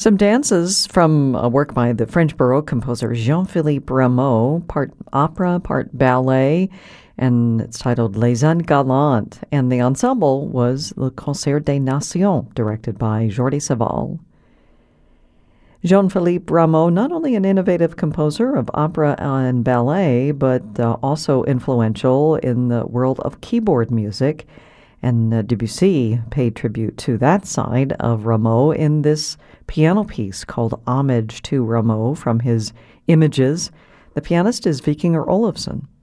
Some dances from a work by the French Baroque composer Jean-Philippe Rameau, part opera, part ballet, and it's titled Les Ânes Galantes, and the ensemble was Le Concert des Nations, directed by Jordi Savall. Jean-Philippe Rameau, not only an innovative composer of opera and ballet, but also influential in the world of keyboard music, and Debussy paid tribute to that side of Rameau in this piano piece called Homage to Rameau from his Images. The pianist is Vikingur Olafsson.